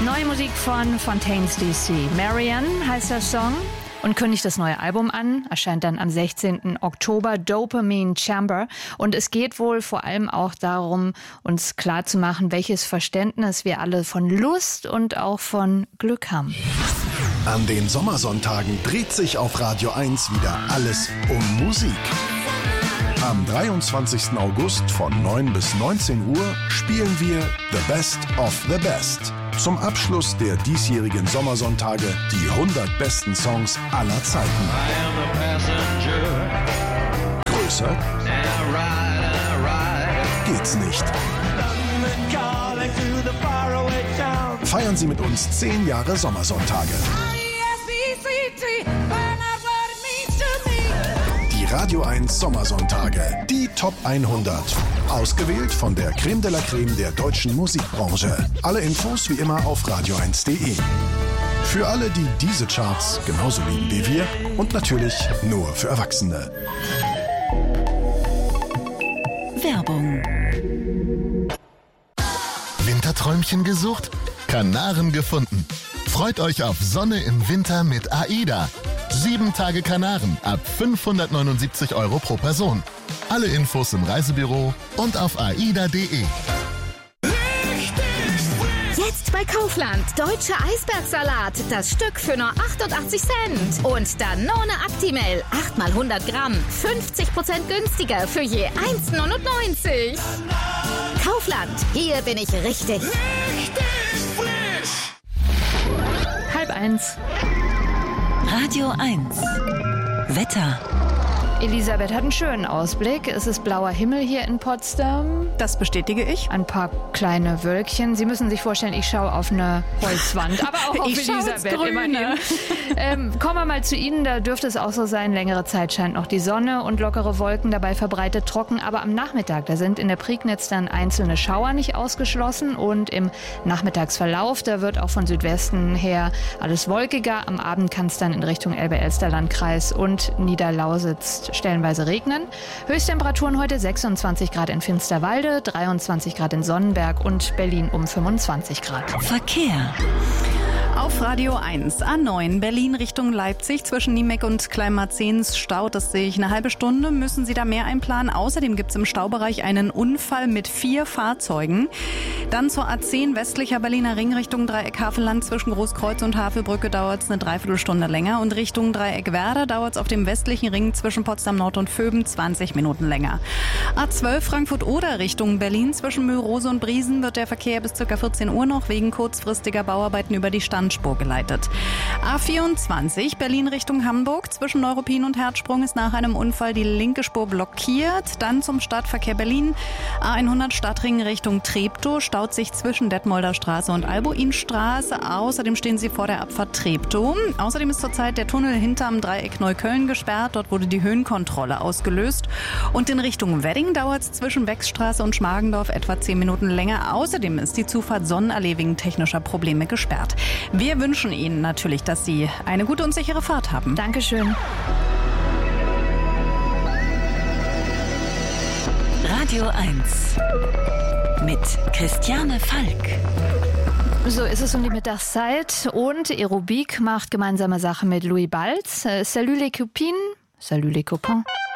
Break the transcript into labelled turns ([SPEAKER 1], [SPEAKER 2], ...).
[SPEAKER 1] Neue Musik von Fontaines DC. Marianne heißt der Song und kündigt das neue Album an. Erscheint dann am 16. Oktober, Dopamine Chamber. Und es geht wohl vor allem auch darum, uns klarzumachen, welches Verständnis wir alle von Lust und auch von Glück haben.
[SPEAKER 2] An den Sommersonntagen dreht sich auf Radio 1 wieder alles um Musik. Am 23. August von 9 bis 19 Uhr spielen wir The Best of the Best. Zum Abschluss der diesjährigen Sommersonntage die 100 besten Songs aller Zeiten. Größer geht's nicht. Feiern Sie mit uns 10 Jahre Sommersonntage. Die Radio 1 Sommersonntage, die Top 100. Ausgewählt von der Creme de la Creme der deutschen Musikbranche. Alle Infos wie immer auf radio1.de. Für alle, die diese Charts genauso lieben wie wir und natürlich nur für Erwachsene.
[SPEAKER 3] Werbung.
[SPEAKER 4] Winterträumchen gesucht? Kanaren gefunden. Freut euch auf Sonne im Winter mit AIDA. 7 Tage Kanaren ab 579 € pro Person. Alle Infos im Reisebüro und auf aida.de.
[SPEAKER 3] Jetzt bei Kaufland. Deutscher Eisbergsalat. Das Stück für nur 88 Cent. Und Danone Actimel. 8 mal 100 Gramm. 50% günstiger für je 1,99. Kaufland. Hier bin ich richtig.
[SPEAKER 1] Halb 1.
[SPEAKER 3] Radio 1. Wetter.
[SPEAKER 1] Elisabeth hat einen schönen Ausblick. Es ist blauer Himmel hier in Potsdam.
[SPEAKER 5] Das bestätige ich.
[SPEAKER 1] Ein paar kleine Wölkchen. Sie müssen sich vorstellen, ich schaue auf eine Holzwand, aber auch auf Elisabeth immerhin. Kommen wir mal zu Ihnen, da dürfte es auch so sein. Längere Zeit scheint noch die Sonne und lockere Wolken, dabei verbreitet trocken. Aber am Nachmittag, da sind in der Prignitz dann einzelne Schauer nicht ausgeschlossen. Und im Nachmittagsverlauf, da wird auch von Südwesten her alles wolkiger. Am Abend kann es dann in Richtung Elbe-Elster-Landkreis und Niederlausitz stellenweise regnen. Höchsttemperaturen heute 26 Grad in Finsterwalde, 23 Grad in Sonnenberg und Berlin um 25 Grad.
[SPEAKER 3] Verkehr.
[SPEAKER 5] Auf Radio 1, A9, Berlin Richtung Leipzig. Zwischen Niemek und Kleinmarzens staut es sich eine halbe Stunde. Müssen Sie da mehr einplanen? Außerdem gibt es im Staubereich einen Unfall mit 4 Fahrzeugen. Dann zur A10, westlicher Berliner Ring Richtung Dreieck Havelland. Zwischen Großkreuz und Havelbrücke dauert es eine Dreiviertelstunde länger. Und Richtung Dreieck Werder dauert es auf dem westlichen Ring zwischen Potsdam Nord und Vöben 20 Minuten länger. A12 Frankfurt-Oder Richtung Berlin. Zwischen Mühlrose und Briesen wird der Verkehr bis ca. 14 Uhr noch wegen kurzfristiger Bauarbeiten über die Standspur geleitet. A24 Berlin Richtung Hamburg. Zwischen Neuruppin und Herzsprung ist nach einem Unfall die linke Spur blockiert. Dann zum Stadtverkehr Berlin. A100 Stadtring Richtung Treptow staut sich zwischen Detmolder Straße und Albuinstraße. Außerdem stehen Sie vor der Abfahrt Treptow. Außerdem ist zurzeit der Tunnel hinterm Dreieck Neukölln gesperrt. Dort wurde die Höhenkontrolle ausgelöst. Und in Richtung Wedding dauert es zwischen Wechsstraße und Schmargendorf etwa 10 Minuten länger. Außerdem ist die Zufahrt Sonnenallee wegen technischer Probleme gesperrt. Wir wünschen Ihnen natürlich, dass Sie eine gute und sichere Fahrt haben.
[SPEAKER 1] Dankeschön.
[SPEAKER 3] Radio 1 mit Christiane Falk.
[SPEAKER 1] So ist es um die Mittagszeit und Aerobik macht gemeinsame Sache mit Louis Balz. Salut les copines, salut les copains.